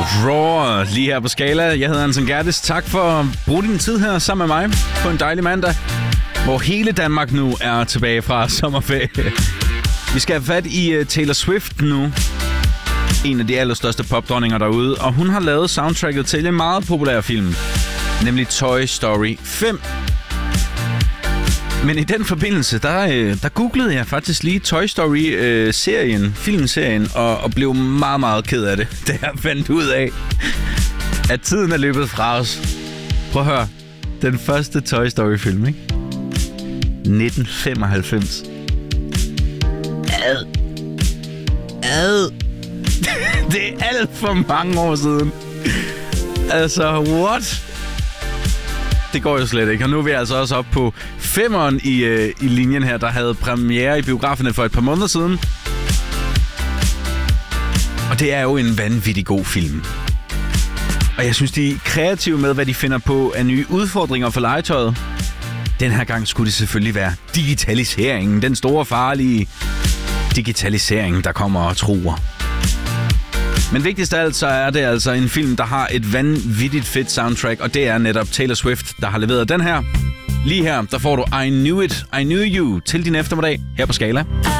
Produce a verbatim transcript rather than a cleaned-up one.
Roar lige her på Skala. Jeg hedder Anton Gerdes. Tak for at bruge din tid her sammen med mig på en dejlig mandag, hvor hele Danmark nu er tilbage fra sommerferie. Vi skal have fat i uh, Taylor Swift nu. En af de allerstørste popdronninger derude. Og hun har lavet soundtracket til en meget populær film, nemlig Toy Story fem. Men i den forbindelse, der, øh, der googlede jeg faktisk lige Toy Story-serien, øh, filmserien, og, og blev meget, meget ked af det, da jeg fandt ud af, at tiden er løbet fra os. Prøv at høre. Den første Toy Story-film, ikke? nitten femoghalvfems. Ad. Ad. Det er alt for mange år siden. Altså, what? Det går jo slet ikke. Og nu er vi altså også op på femmeren i, øh, i linjen her, der havde premiere i biograferne for et par måneder siden. Og det er jo en vanvittig god film. Og jeg synes, de er kreative med, hvad de finder på af nye udfordringer for legetøjet. Den her gang skulle det selvfølgelig være digitaliseringen. Den store, farlige digitalisering, der kommer og truer. Men vigtigst af alt, så er det altså en film, der har et vanvittigt fedt soundtrack, og det er netop Taylor Swift, der har leveret den her. Lige her, der får du I Knew It, I Knew You til din eftermiddag her på Skala.